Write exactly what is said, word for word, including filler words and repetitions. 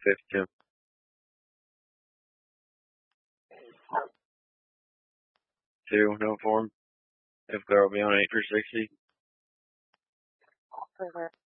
fifty-two. Two, no form. If girl be on eight for sixty. For her.